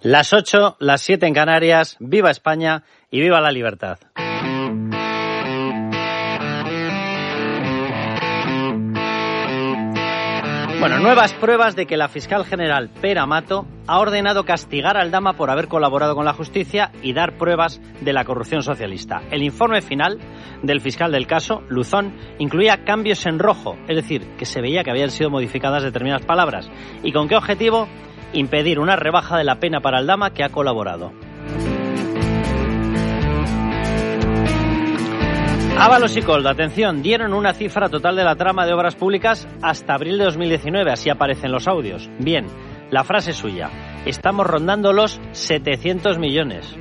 Las 8, las 7 en Canarias. ¡Viva España y viva la libertad! Bueno, nuevas pruebas de que la fiscal general Pere Amato ha ordenado castigar a Aldama por haber colaborado con la justicia y dar pruebas de la corrupción socialista. El informe final del fiscal del caso, Luzón, incluía cambios en rojo, es decir, que se veía que habían sido modificadas determinadas palabras. ¿Y con qué objetivo? Impedir una rebaja de la pena para Aldama, que ha colaborado. Ábalos y Coldo, atención, dieron una cifra total de la trama de obras públicas hasta abril de 2019, así aparecen los audios. Bien, la frase suya, estamos rondando los 700 millones.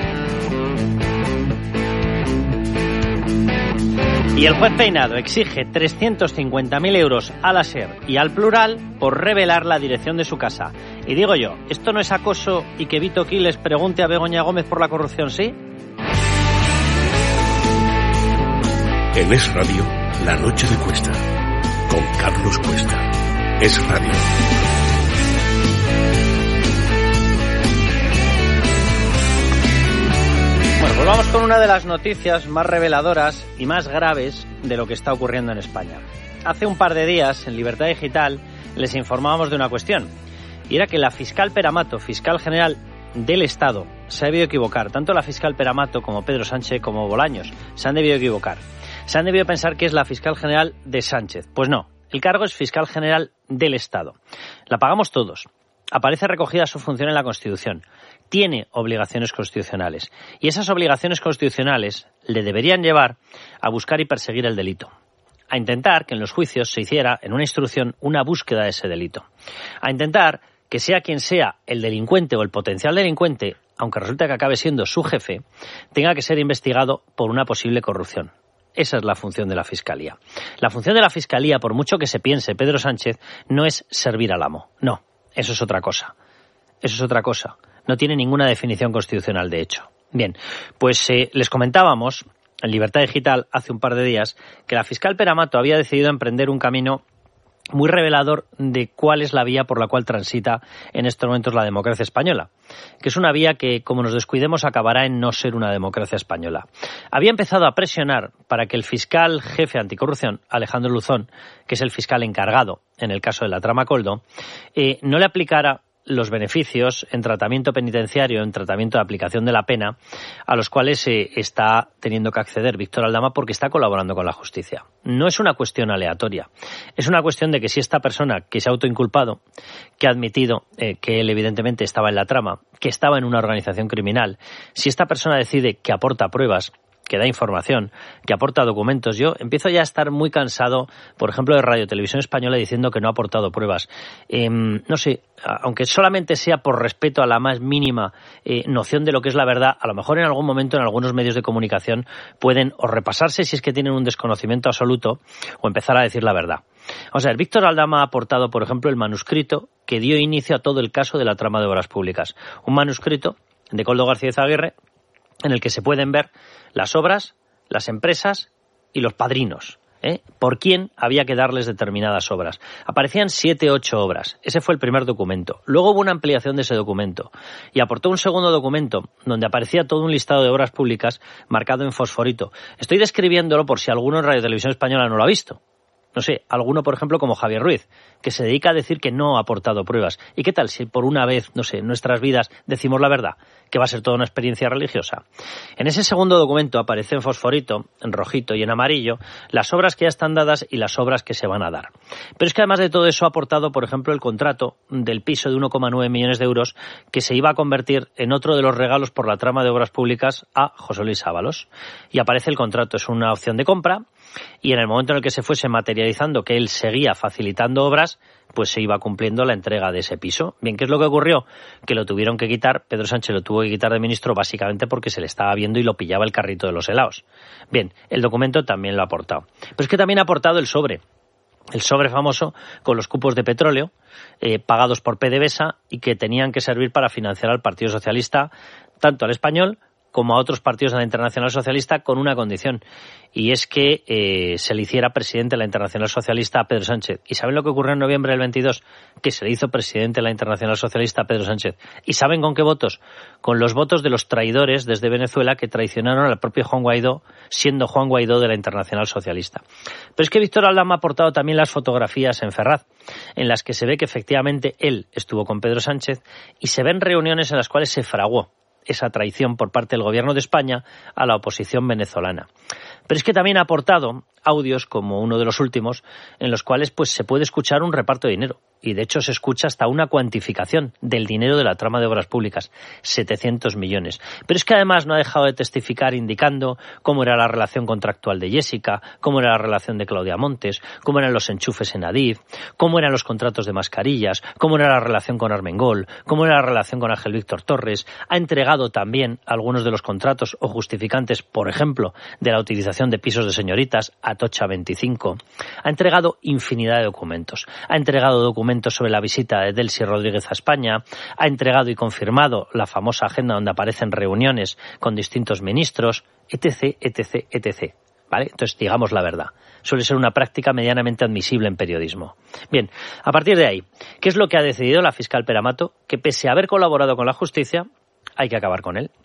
Y el juez Peinado exige 350.000 euros a la SER y al Plural por revelar la dirección de su casa. Y digo yo, ¿esto no es acoso y que Vito Quiles pregunte a Begoña Gómez por la corrupción, sí? En Es Radio, La Noche de Cuesta, con Carlos Cuesta. Es Radio. Bueno, pues vamos con una de las noticias más reveladoras y más graves de lo que está ocurriendo en España. Hace un par de días, en Libertad Digital, les informábamos de una cuestión, y era que la fiscal Pere Amato, fiscal general del Estado, se ha debido equivocar. Tanto la fiscal Pere Amato como Pedro Sánchez como Bolaños se han debido equivocar. Se han debido pensar que es la fiscal general de Sánchez. Pues no, el cargo es fiscal general del Estado. La pagamos todos. Aparece recogida su función en la Constitución. Tiene obligaciones constitucionales. Y esas obligaciones constitucionales le deberían llevar a buscar y perseguir el delito. A intentar que en los juicios se hiciera, en una instrucción, una búsqueda de ese delito. A intentar que sea quien sea el delincuente o el potencial delincuente, aunque resulte que acabe siendo su jefe, tenga que ser investigado por una posible corrupción. Esa es la función de la Fiscalía. La función de la Fiscalía, por mucho que se piense Pedro Sánchez, no es servir al amo. No, eso es otra cosa. Eso es otra cosa. No tiene ninguna definición constitucional, de hecho. Bien, pues les comentábamos en Libertad Digital hace un par de días que la fiscal Pere Amato había decidido emprender un camino muy revelador de cuál es la vía por la cual transita en estos momentos la democracia española, que es una vía que, como nos descuidemos, acabará en no ser una democracia española. Había empezado a presionar para que el fiscal jefe anticorrupción, Alejandro Luzón, que es el fiscal encargado en el caso de la trama Coldo, no le aplicara los beneficios en tratamiento penitenciario, en tratamiento de aplicación de la pena, a los cuales está teniendo que acceder Víctor Aldama porque está colaborando con la justicia. No es una cuestión aleatoria, es una cuestión de que si esta persona que se ha autoinculpado, que ha admitido que él evidentemente estaba en la trama, que estaba en una organización criminal, si esta persona decide que aporta pruebas, que da información, que aporta documentos. Yo empiezo ya a estar muy cansado, por ejemplo, de Radio Televisión Española diciendo que no ha aportado pruebas. No sé, aunque solamente sea por respeto a la más mínima noción de lo que es la verdad, a lo mejor en algún momento en algunos medios de comunicación pueden o repasarse si es que tienen un desconocimiento absoluto o empezar a decir la verdad. Vamos a ver, Víctor Aldama ha aportado, por ejemplo, el manuscrito que dio inicio a todo el caso de la trama de obras públicas. Un manuscrito de Koldo García Izaguirre en el que se pueden ver las obras, las empresas y los padrinos, por quién había que darles determinadas obras. Aparecían 7, 8 obras. Ese fue el primer documento. Luego hubo una ampliación de ese documento y aportó un segundo documento donde aparecía todo un listado de obras públicas marcado en fosforito. Estoy describiéndolo por si alguno en Radio Televisión Española no lo ha visto. No sé, alguno, por ejemplo, como Javier Ruiz, que se dedica a decir que no ha aportado pruebas. ¿Y qué tal si por una vez, no sé, en nuestras vidas decimos la verdad? Que va a ser toda una experiencia religiosa. En ese segundo documento aparece en fosforito, en rojito y en amarillo, las obras que ya están dadas y las obras que se van a dar. Pero es que además de todo eso ha aportado, por ejemplo, el contrato del piso de 1,9 millones de euros que se iba a convertir en otro de los regalos por la trama de obras públicas a José Luis Ábalos. Y aparece el contrato, es una opción de compra. Y en el momento en el que se fuese materializando que él seguía facilitando obras, pues se iba cumpliendo la entrega de ese piso. Bien, ¿qué es lo que ocurrió? Que lo tuvieron que quitar, Pedro Sánchez lo tuvo que quitar de ministro básicamente porque se le estaba viendo y lo pillaba el carrito de los helados. Bien, el documento también lo ha aportado. Pero es que también ha aportado el sobre famoso con los cupos de petróleo pagados por PDVSA y que tenían que servir para financiar al Partido Socialista, tanto al español como a otros partidos de la Internacional Socialista, con una condición, y es que se le hiciera presidente de la Internacional Socialista a Pedro Sánchez. ¿Y saben lo que ocurrió en noviembre del 22? Que se le hizo presidente de la Internacional Socialista a Pedro Sánchez. ¿Y saben con qué votos? Con los votos de los traidores desde Venezuela que traicionaron al propio Juan Guaidó, siendo Juan Guaidó de la Internacional Socialista. Pero es que Víctor Aldama ha aportado también las fotografías en Ferraz, en las que se ve que efectivamente él estuvo con Pedro Sánchez, y se ven reuniones en las cuales se fraguó esa traición por parte del gobierno de España a la oposición venezolana. Pero es que también ha aportado audios, como uno de los últimos, en los cuales pues se puede escuchar un reparto de dinero. Y de hecho se escucha hasta una cuantificación del dinero de la trama de obras públicas, 700 millones. Pero es que además no ha dejado de testificar indicando cómo era la relación contractual de Jessica, cómo era la relación de Claudia Montes, cómo eran los enchufes en Adif, cómo eran los contratos de mascarillas, cómo era la relación con Armengol, cómo era la relación con Ángel Víctor Torres. Ha entregado también algunos de los contratos o justificantes, por ejemplo, de la utilización de pisos de señoritas, Atocha 25. Ha entregado infinidad de documentos. Ha entregado documentos sobre la visita de Delcy Rodríguez a España, ha entregado y confirmado la famosa agenda donde aparecen reuniones con distintos ministros, etc., etc., etc. ¿Vale? Entonces, digamos la verdad. Suele ser una práctica medianamente admisible en periodismo. Bien, a partir de ahí, ¿qué es lo que ha decidido la fiscal Pera-Mato? Que pese a haber colaborado con la justicia, hay que acabar con él.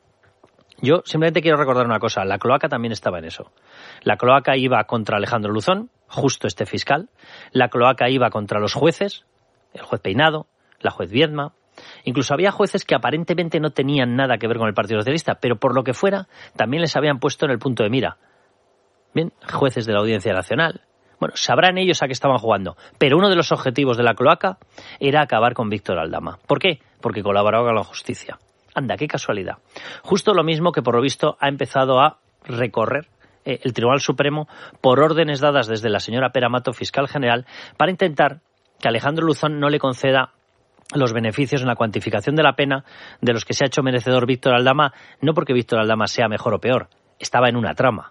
Yo simplemente quiero recordar una cosa, la cloaca también estaba en eso. La cloaca iba contra Alejandro Luzón, justo este fiscal. La cloaca iba contra los jueces, el juez Peinado, la juez Viedma. Incluso había jueces que aparentemente no tenían nada que ver con el Partido Socialista, pero por lo que fuera, también les habían puesto en el punto de mira. Bien, jueces de la Audiencia Nacional. Bueno, sabrán ellos a qué estaban jugando. Pero uno de los objetivos de la cloaca era acabar con Víctor Aldama. ¿Por qué? Porque colaboraba con la justicia. Anda, qué casualidad. Justo lo mismo que, por lo visto, ha empezado a recorrer el Tribunal Supremo por órdenes dadas desde la señora Pera-Mato, fiscal general, para intentar que Alejandro Luzón no le conceda los beneficios en la cuantificación de la pena de los que se ha hecho merecedor Víctor Aldama, no porque Víctor Aldama sea mejor o peor, estaba en una trama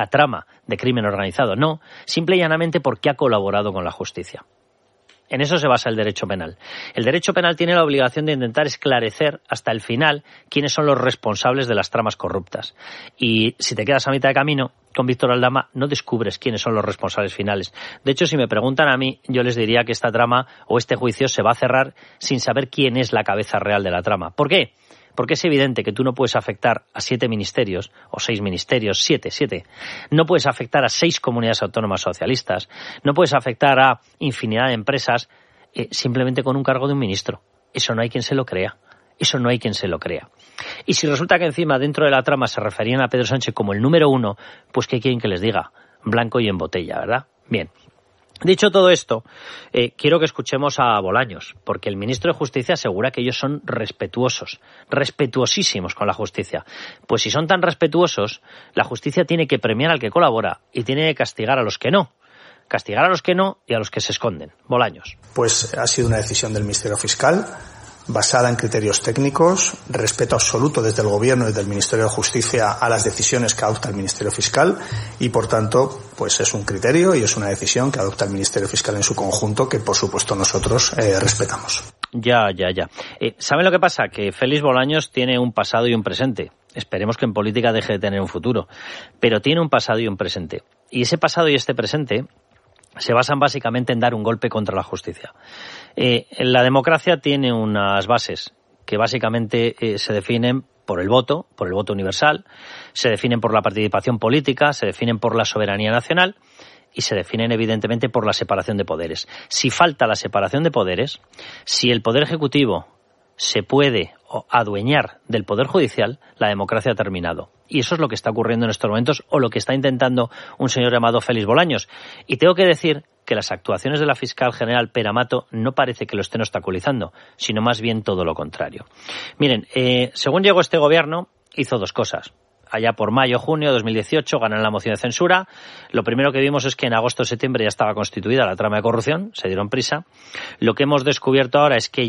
de crimen organizado, no, simple y llanamente porque ha colaborado con la justicia. En eso se basa el derecho penal. El derecho penal tiene la obligación de intentar esclarecer hasta el final quiénes son los responsables de las tramas corruptas. Y si te quedas a mitad de camino con Víctor Aldama, no descubres quiénes son los responsables finales. De hecho, si me preguntan a mí, yo les diría que esta trama o este juicio se va a cerrar sin saber quién es la cabeza real de la trama. ¿Por qué? Porque es evidente que tú no puedes afectar a 7 ministerios, o 6 ministerios, 7. No puedes afectar a 6 comunidades autónomas socialistas. No puedes afectar a infinidad de empresas simplemente con un cargo de un ministro. Eso no hay quien se lo crea. Eso no hay quien se lo crea. Y si resulta que encima dentro de la trama se referían a Pedro Sánchez como el número 1, pues ¿qué quieren que les diga? Blanco y en botella, ¿verdad? Bien. Dicho todo esto, quiero que escuchemos a Bolaños, porque el ministro de Justicia asegura que ellos son respetuosos, respetuosísimos con la justicia. Pues si son tan respetuosos, la justicia tiene que premiar al que colabora y tiene que castigar a los que no. Castigar a los que no y a los que se esconden. Bolaños. Pues ha sido una decisión del Ministerio Fiscal, basada en criterios técnicos, respeto absoluto desde el Gobierno y desde el Ministerio de Justicia a las decisiones que adopta el Ministerio Fiscal y, por tanto, pues es un criterio y es una decisión que adopta el Ministerio Fiscal en su conjunto que, por supuesto, nosotros respetamos. Ya. ¿Saben lo que pasa? Que Félix Bolaños tiene un pasado y un presente. Esperemos que en política deje de tener un futuro. Pero tiene un pasado y un presente. Y ese pasado y este presente se basan básicamente en dar un golpe contra la justicia. La democracia tiene unas bases que básicamente se definen por el voto universal, se definen por la participación política, se definen por la soberanía nacional y se definen evidentemente por la separación de poderes. Si falta la separación de poderes, si el Poder Ejecutivo se puede adueñar del Poder Judicial, la democracia ha terminado. Y eso es lo que está ocurriendo en estos momentos o lo que está intentando un señor llamado Félix Bolaños. Y tengo que decir que las actuaciones de la fiscal general Pera-Mato no parece que lo estén obstaculizando, sino más bien todo lo contrario. Miren, según llegó este gobierno, hizo 2 cosas. Allá por mayo-junio de 2018 ganan la moción de censura. Lo primero que vimos es que en agosto-septiembre ya estaba constituida la trama de corrupción, se dieron prisa. Lo que hemos descubierto ahora es que ya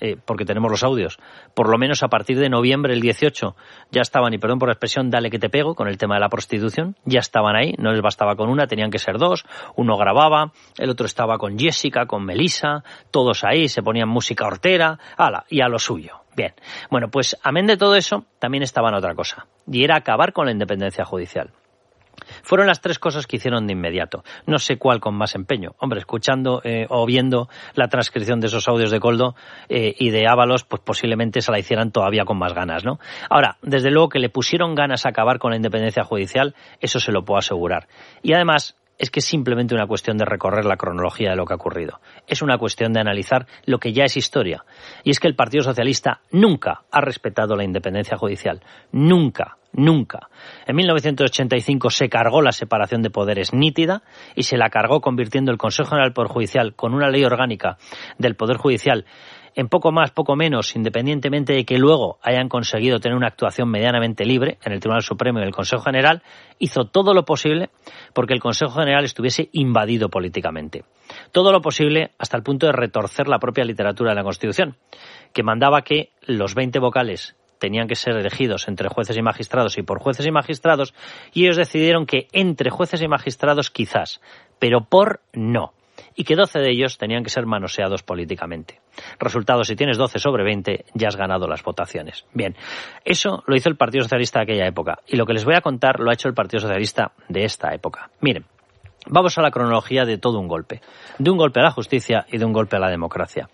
porque tenemos los audios, por lo menos a partir de noviembre del 18 ya estaban, y perdón por la expresión, dale que te pego, con el tema de la prostitución, ya estaban ahí, no les bastaba con una, tenían que ser dos, uno grababa, el otro estaba con Jessica, con Melissa, todos ahí, se ponían música hortera, ala, y a lo suyo. Bien, bueno, pues amén de todo eso, también estaba en otra cosa, y era acabar con la independencia judicial. Fueron las tres cosas que hicieron de inmediato. No sé cuál con más empeño. Hombre, escuchando o viendo la transcripción de esos audios de Koldo y de Ábalos, pues posiblemente se la hicieran todavía con más ganas, ¿no? Ahora, desde luego que le pusieron ganas a acabar con la independencia judicial, eso se lo puedo asegurar. Y además, es que es simplemente una cuestión de recorrer la cronología de lo que ha ocurrido. Es una cuestión de analizar lo que ya es historia. Y es que el Partido Socialista nunca ha respetado la independencia judicial. Nunca. Nunca. En 1985 se cargó la separación de poderes nítida y se la cargó convirtiendo el Consejo General del Poder Judicial con una ley orgánica del Poder Judicial en poco más, poco menos, independientemente de que luego hayan conseguido tener una actuación medianamente libre en el Tribunal Supremo y en el Consejo General, hizo todo lo posible porque el Consejo General estuviese invadido políticamente. Todo lo posible hasta el punto de retorcer la propia literatura de la Constitución, que mandaba que los 20 vocales tenían que ser elegidos entre jueces y magistrados y por jueces y magistrados, y ellos decidieron que entre jueces y magistrados quizás, pero por no. Y que 12 de ellos tenían que ser manoseados políticamente. Resultado, si tienes 12 sobre 20, ya has ganado las votaciones. Bien, eso lo hizo el Partido Socialista de aquella época. Y lo que les voy a contar lo ha hecho el Partido Socialista de esta época. Miren, vamos a la cronología de todo un golpe. De un golpe a la justicia y de un golpe a la democracia.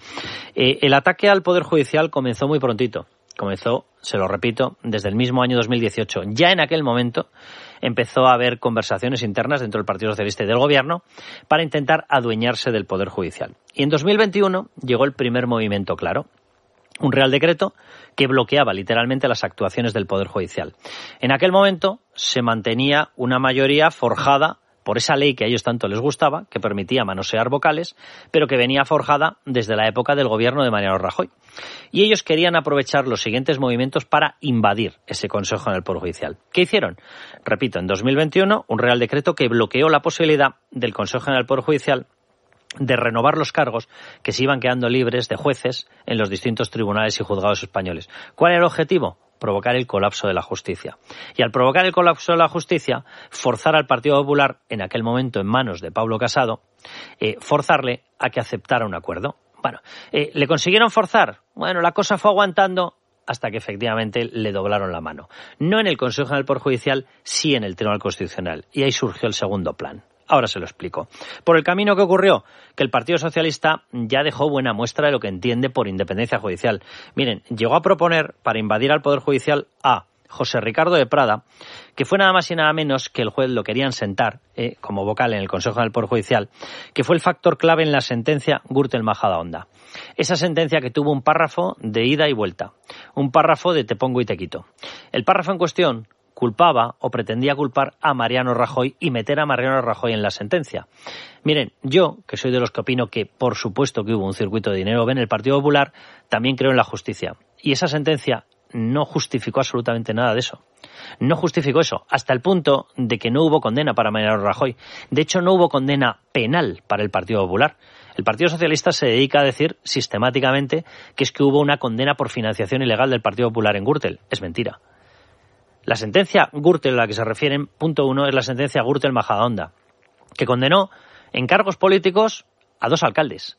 El ataque al Poder Judicial comenzó muy prontito. Comenzó, se lo repito, desde el mismo año 2018. Ya en aquel momento empezó a haber conversaciones internas dentro del Partido Socialista y del Gobierno para intentar adueñarse del Poder Judicial. Y en 2021 llegó el primer movimiento claro. Un Real Decreto que bloqueaba literalmente las actuaciones del Poder Judicial. En aquel momento se mantenía una mayoría forjada por esa ley que a ellos tanto les gustaba, que permitía manosear vocales, pero que venía forjada desde la época del gobierno de Mariano Rajoy. Y ellos querían aprovechar los siguientes movimientos para invadir ese Consejo en el Poder Judicial. ¿Qué hicieron? Repito, en 2021, un Real Decreto que bloqueó la posibilidad del Consejo General del Poder Judicial de renovar los cargos que se iban quedando libres de jueces en los distintos tribunales y juzgados españoles. ¿Cuál era el objetivo? Provocar el colapso de la justicia. Y al provocar el colapso de la justicia, forzar al Partido Popular, en aquel momento en manos de Pablo Casado, forzarle a que aceptara un acuerdo. Bueno, ¿le consiguieron forzar? Bueno, la cosa fue aguantando hasta que efectivamente le doblaron la mano. No en el Consejo General del Poder Judicial, sí en el Tribunal Constitucional. Y ahí surgió el segundo plan. Ahora se lo explico. Por el camino que ocurrió, que el Partido Socialista ya dejó buena muestra de lo que entiende por independencia judicial. Miren, llegó a proponer para invadir al Poder Judicial a José Ricardo de Prada, que fue nada más y nada menos que el juez lo querían sentar como vocal en el Consejo del Poder Judicial, que fue el factor clave en la sentencia Gürtel-Majadahonda. Esa sentencia que tuvo un párrafo de ida y vuelta, un párrafo de te pongo y te quito. El párrafo en cuestión culpaba o pretendía culpar a Mariano Rajoy y meter a Mariano Rajoy en la sentencia. Miren, yo, que soy de los que opino que por supuesto que hubo un circuito de dinero en el Partido Popular, también creo en la justicia. Y esa sentencia no justificó absolutamente nada de eso. No justificó eso, hasta el punto de que no hubo condena para Mariano Rajoy. De hecho, no hubo condena penal para el Partido Popular. El Partido Socialista se dedica a decir sistemáticamente que es que hubo una condena por financiación ilegal del Partido Popular en Gürtel. Es mentira. La sentencia Gürtel a la que se refieren, punto 1, es la sentencia Gürtel-Majadahonda, que condenó en cargos políticos a dos alcaldes,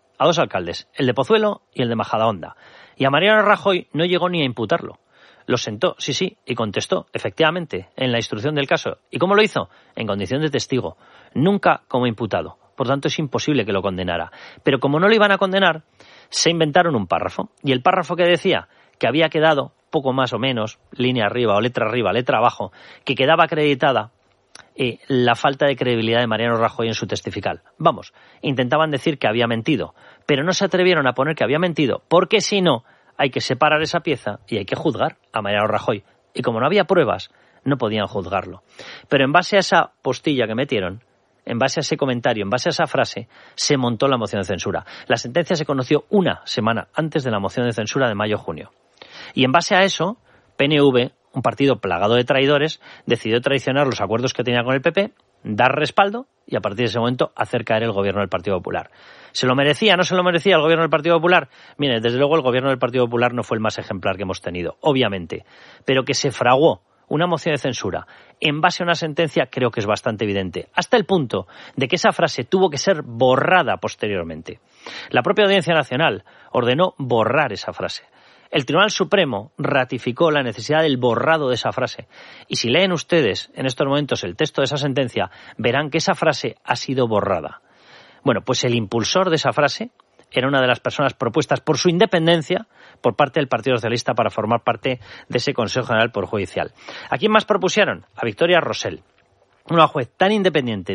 el de Pozuelo y el de Majadahonda. Y a Mariano Rajoy no llegó ni a imputarlo. Lo sentó, sí, y contestó, efectivamente, en la instrucción del caso. ¿Y cómo lo hizo? En condición de testigo, nunca como imputado. Por tanto, es imposible que lo condenara. Pero como no lo iban a condenar, se inventaron un párrafo. Y el párrafo que decía que había quedado poco más o menos, línea arriba, letra abajo, que quedaba acreditada la falta de credibilidad de Mariano Rajoy en su testifical. Vamos, intentaban decir que había mentido, pero no se atrevieron a poner que había mentido, porque si no, hay que separar esa pieza y hay que juzgar a Mariano Rajoy. Y como no había pruebas, no podían juzgarlo. Pero en base a esa postilla que metieron, en base a ese comentario, en base a esa frase, se montó la moción de censura. La sentencia se conoció una semana antes de la moción de censura de mayo-junio. Y en base a eso, PNV, un partido plagado de traidores, decidió traicionar los acuerdos que tenía con el PP dar respaldo y a partir de ese momento hacer caer el gobierno del Partido Popular. ¿Se lo merecía? ¿No se lo merecía el gobierno del Partido Popular? Mire, desde luego el gobierno del Partido Popular no fue el más ejemplar que hemos tenido, obviamente, pero que se fraguó una moción de censura en base a una sentencia creo que es bastante evidente, hasta el punto de que esa frase tuvo que ser borrada posteriormente. La propia Audiencia Nacional ordenó borrar esa frase. El Tribunal Supremo ratificó la necesidad del borrado de esa frase. Y si leen ustedes en estos momentos el texto de esa sentencia, verán que esa frase ha sido borrada. Bueno, pues el impulsor de esa frase era una de las personas propuestas por su independencia por parte del Partido Socialista para formar parte de ese Consejo General del Poder Judicial. ¿A quién más propusieron? A Victoria Rosell, una juez tan independiente,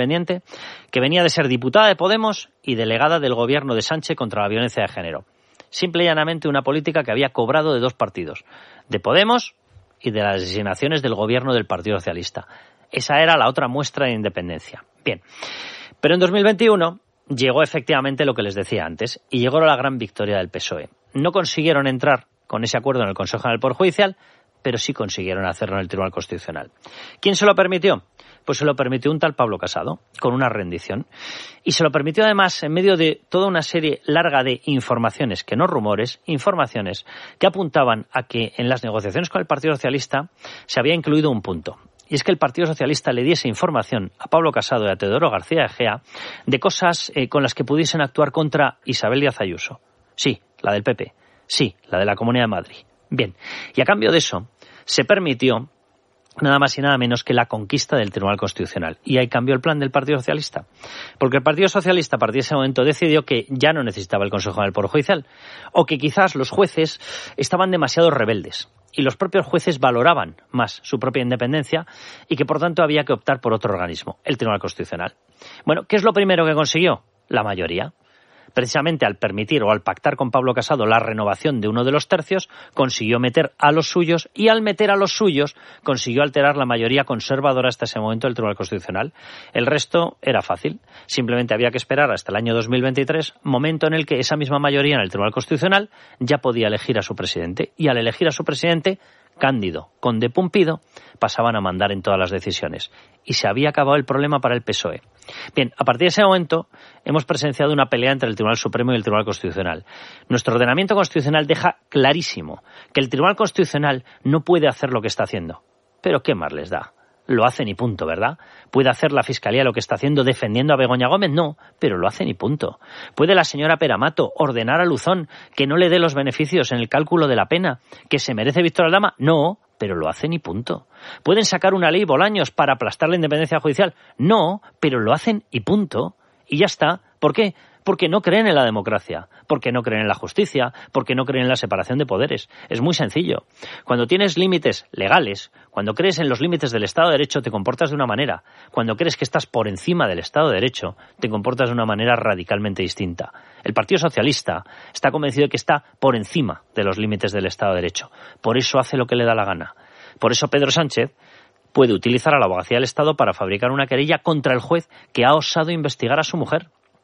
que venía de ser diputada de Podemos y delegada del gobierno de Sánchez contra la violencia de género. Simple y llanamente una política que había cobrado de dos partidos, de Podemos y de las designaciones del gobierno del Partido Socialista. Esa era la otra muestra de independencia. Bien, pero en 2021 llegó efectivamente lo que les decía antes, y llegó la gran victoria del PSOE. No consiguieron entrar con ese acuerdo en el Consejo General del Poder Judicial, pero sí consiguieron hacerlo en el Tribunal Constitucional. ¿Quién se lo permitió? Pues se lo permitió un tal Pablo Casado, con una rendición. Y se lo permitió además en medio de toda una serie larga de informaciones, que no rumores, informaciones que apuntaban a que en las negociaciones con el Partido Socialista se había incluido un punto. Y es que el Partido Socialista le diese información a Pablo Casado y a Teodoro García Egea de cosas con las que pudiesen actuar contra Isabel Díaz Ayuso. Sí, la del PP. Sí, la de la Comunidad de Madrid. Bien, y a cambio de eso se permitió nada más y nada menos que la conquista del Tribunal Constitucional. Y ahí cambió el plan del Partido Socialista. Porque el Partido Socialista a partir de ese momento decidió que ya no necesitaba el Consejo General del Poder Judicial, o que quizás los jueces estaban demasiado rebeldes y los propios jueces valoraban más su propia independencia y que por tanto había que optar por otro organismo, el Tribunal Constitucional. Bueno, ¿qué es lo primero que consiguió? La mayoría. Precisamente al permitir o al pactar con Pablo Casado la renovación de uno de los tercios, consiguió meter a los suyos y al meter a los suyos consiguió alterar la mayoría conservadora hasta ese momento del Tribunal Constitucional. El resto era fácil, simplemente había que esperar hasta el año 2023, momento en el que esa misma mayoría en el Tribunal Constitucional ya podía elegir a su presidente y al elegir a su presidente, Cándido, Conde Pumpido, pasaban a mandar en todas las decisiones. Y se había acabado el problema para el PSOE. Bien, a partir de ese momento hemos presenciado una pelea entre el Tribunal Supremo y el Tribunal Constitucional. Nuestro ordenamiento constitucional deja clarísimo que el Tribunal Constitucional no puede hacer lo que está haciendo. Pero ¿qué más les da? Lo hacen y punto, ¿verdad? ¿Puede hacer la Fiscalía lo que está haciendo defendiendo a Begoña Gómez? No, pero lo hacen y punto. ¿Puede la señora Peramato ordenar a Luzón que no le dé los beneficios en el cálculo de la pena que se merece Víctor Aldama? No, pero lo hacen y punto. ¿Pueden sacar una ley Bolaños para aplastar la independencia judicial? No, pero lo hacen y punto. Y ya está. ¿Por qué? Porque no creen en la democracia, porque no creen en la justicia, porque no creen en la separación de poderes. Es muy sencillo. Cuando tienes límites legales, cuando crees en los límites del Estado de Derecho, te comportas de una manera. Cuando crees que estás por encima del Estado de Derecho, te comportas de una manera radicalmente distinta. El Partido Socialista está convencido de que está por encima de los límites del Estado de Derecho. Por eso hace lo que le da la gana. Por eso Pedro Sánchez puede utilizar a la abogacía del Estado para fabricar una querella contra el juez que ha osado investigar a su mujer.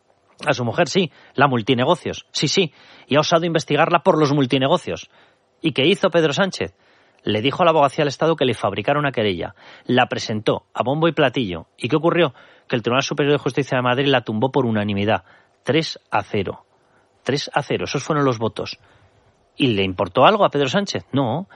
A su mujer, sí, la multinegocios, sí, y ha osado investigarla por los multinegocios. ¿Y qué hizo Pedro Sánchez? Le dijo a la abogacía del Estado que le fabricara una querella, la presentó a bombo y platillo. ¿Y qué ocurrió? Que el Tribunal Superior de Justicia de Madrid la tumbó por unanimidad, 3-0. 3-0, esos fueron los votos. ¿Y le importó algo a Pedro Sánchez? No,